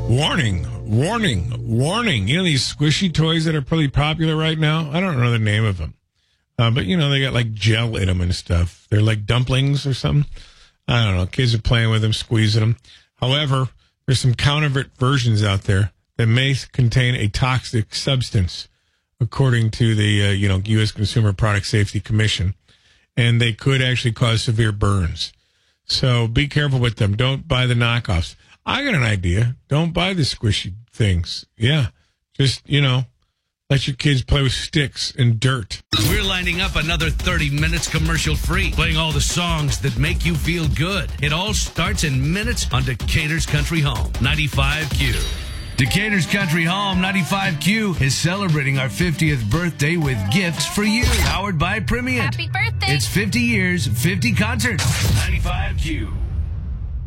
Warning, warning, warning. You know these squishy toys that are pretty popular right now? I don't know the name of them. But, you know, they got like gel in them and stuff. They're like dumplings or something. I don't know. Kids are playing with them, squeezing them. However, there's some counterfeit versions out there that may contain a toxic substance, according to the, U.S. Consumer Product Safety Commission. And they could actually cause severe burns. So be careful with them. Don't buy the knockoffs. I got an idea. Don't buy the squishy things. Yeah. Just, let your kids play with sticks and dirt. We're lining up another 30 minutes commercial free, playing all the songs that make you feel good. It all starts in minutes on Decatur's Country Home, 95Q. Decatur's Country Home 95Q is celebrating our 50th birthday with gifts for you. Powered by Primient. Happy birthday. It's 50 years, 50 concerts. 95Q.